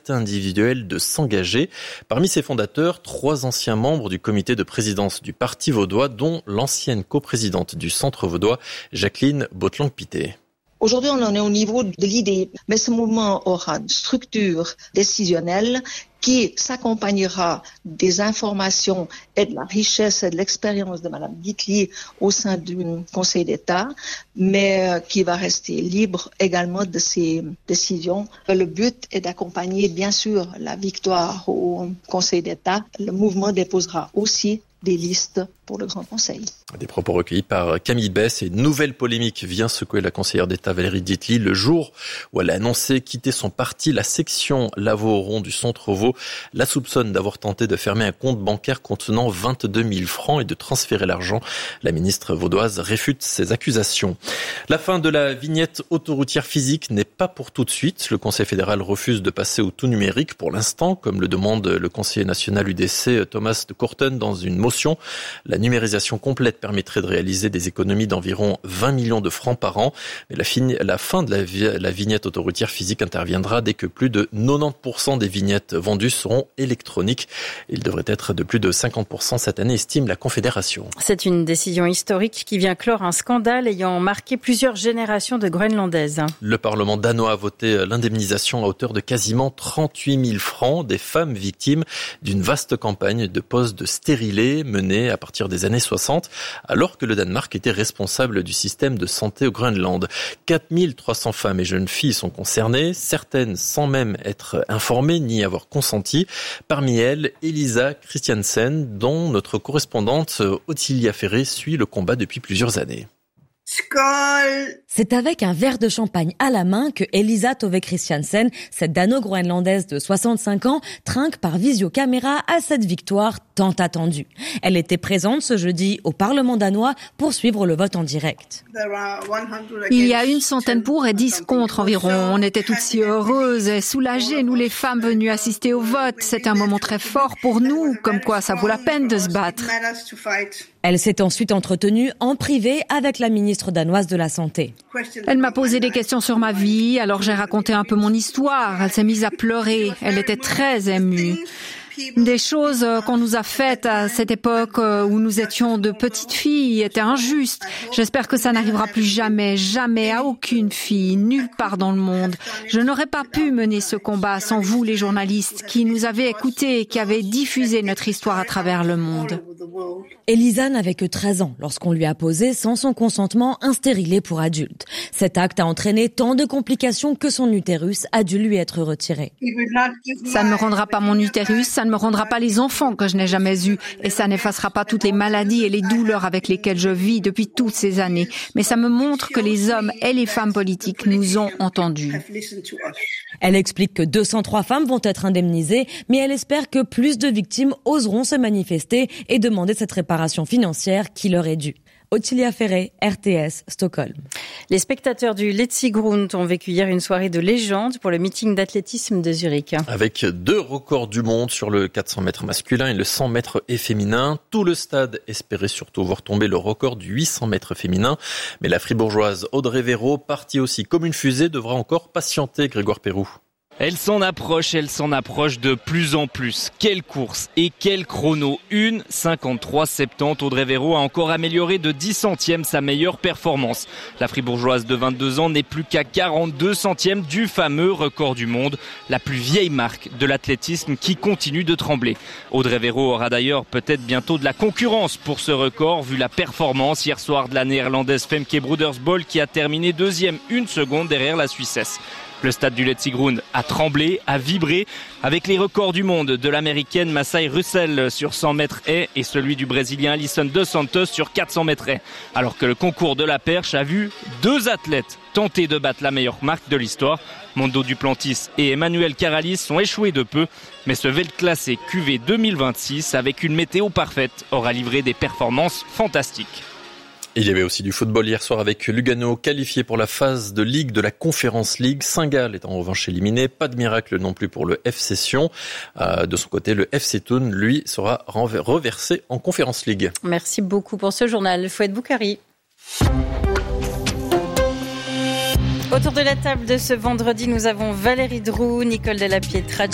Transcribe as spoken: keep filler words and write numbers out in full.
liberté individuelle de s'engager. Parmi ses fondateurs, trois anciens membres du comité de présidence du Parti vaudois, dont l'ancienne coprésidente du Centre vaudois, Jacqueline Botelang-Pité. Aujourd'hui, on en est au niveau de l'idée, mais ce mouvement aura une structure décisionnelle qui s'accompagnera des informations et de la richesse et de l'expérience de Mme Guitry au sein du Conseil d'État, mais qui va rester libre également de ses décisions. Le but est d'accompagner, bien sûr, la victoire au Conseil d'État. Le mouvement déposera aussi des listes pour le Grand Conseil. Des propos recueillis par Camille Bess et une nouvelle polémique vient secouer la conseillère d'État Valérie Dietly le jour où elle a annoncé quitter son parti. La section Lavaux-Oron du Centre Vaud la soupçonne d'avoir tenté de fermer un compte bancaire contenant vingt-deux mille francs et de transférer l'argent. La ministre vaudoise réfute ces accusations. La fin de la vignette autoroutière physique n'est pas pour tout de suite. Le Conseil fédéral refuse de passer au tout numérique pour l'instant, comme le demande le conseiller national U D C Thomas de Courten dans une motion. La numérisation complète permettrait de réaliser des économies d'environ vingt millions de francs par an. Mais la, fin, la fin de la, vi- la vignette autoroutière physique interviendra dès que plus de quatre-vingt-dix pour cent des vignettes vendues seront électroniques. Il devrait être de plus de cinquante pour cent cette année, estime la Confédération. C'est une décision historique qui vient clore un scandale ayant marqué plusieurs générations de Groenlandaises. Le Parlement danois a voté l'indemnisation à hauteur de quasiment trente-huit mille francs des femmes victimes d'une vaste campagne de pose de stérilés menée à partir des années soixante, alors que le Danemark était responsable du système de santé au Groenland. quatre mille trois cents femmes et jeunes filles sont concernées, certaines sans même être informées ni avoir consenti. Parmi elles, Elisa Christiansen, dont notre correspondante Ottilia Ferré suit le combat depuis plusieurs années. C'est avec un verre de champagne à la main que Elisa Tove Christiansen, cette dano-groenlandaise de soixante-cinq ans, trinque par visiocaméra à cette victoire tant attendue. Elle était présente ce jeudi au Parlement danois pour suivre le vote en direct. Il y a une centaine pour et dix contre environ. On était toutes si heureuses et soulagées, nous les femmes venues assister au vote. C'est un moment très fort pour nous, comme quoi ça vaut la peine de se battre. Elle s'est ensuite entretenue en privé avec la ministre danoise de la Santé. Elle m'a posé des questions sur ma vie, alors j'ai raconté un peu mon histoire. Elle s'est mise à pleurer. Elle était très émue. Des choses qu'on nous a faites à cette époque où nous étions de petites filles étaient injustes. J'espère que ça n'arrivera plus jamais, jamais à aucune fille, nulle part dans le monde. Je n'aurais pas pu mener ce combat sans vous, les journalistes, qui nous avez écoutés et qui avez diffusé notre histoire à travers le monde. Elisa n'avait que treize ans lorsqu'on lui a posé, sans son consentement, un stérilet pour adulte. Cet acte a entraîné tant de complications que son utérus a dû lui être retiré. Ça ne me rendra pas mon utérus, ça ne me rendra pas les enfants que je n'ai jamais eus et ça n'effacera pas toutes les maladies et les douleurs avec lesquelles je vis depuis toutes ces années. Mais ça me montre que les hommes et les femmes politiques nous ont entendus. Elle explique que deux cent trois femmes vont être indemnisées, mais elle espère que plus de victimes oseront se manifester et demander cette réparation financière qui leur est due. Ottilia Ferré, R T S, Stockholm. Les spectateurs du Letzigrund ont vécu hier une soirée de légende pour le meeting d'athlétisme de Zurich. Avec deux records du monde sur le quatre cents mètres masculin et le cent mètres et féminin, tout le stade espérait surtout voir tomber le record du huit cents mètres féminin. Mais la fribourgeoise Audrey Véraud, partie aussi comme une fusée, devra encore patienter, Grégoire Pérou. Elle s'en approche, elle s'en approche de plus en plus. Quelle course et quel chrono. une cinquante-trois soixante-dix. Audrey Véraud a encore amélioré de dix centièmes sa meilleure performance. La fribourgeoise de vingt-deux ans n'est plus qu'à quarante-deux centièmes du fameux record du monde. La plus vieille marque de l'athlétisme qui continue de trembler. Audrey Véraud aura d'ailleurs peut-être bientôt de la concurrence pour ce record vu la performance hier soir de la néerlandaise Femke Broedersbol qui a terminé deuxième une seconde derrière la Suissesse. Le stade du Letzigrund a tremblé, a vibré avec les records du monde de l'américaine Massai Russell sur cent mètres haies et celui du brésilien Alisson dos Santos sur quatre cents mètres haies. Alors que le concours de la perche a vu deux athlètes tenter de battre la meilleure marque de l'histoire. Mondo Duplantis et Emmanuel Caralis sont échoués de peu. Mais ce Weltklasse Q V deux mille vingt-six avec une météo parfaite aura livré des performances fantastiques. Il y avait aussi du football hier soir avec Lugano qualifié pour la phase de Ligue de la Conference League. Saint-Gall est en revanche éliminé. Pas de miracle non plus pour le F C Sion. Euh, de son côté, le F C Thun, lui, sera reversé en Conference League. Merci beaucoup pour ce journal. Fouad Boukari. Autour de la table de ce vendredi, nous avons Valérie Droux, Nicole Delapietra,